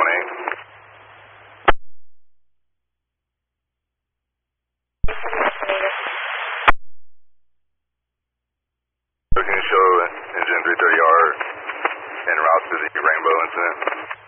Can you show engine 330R en route to the Rainbow incident?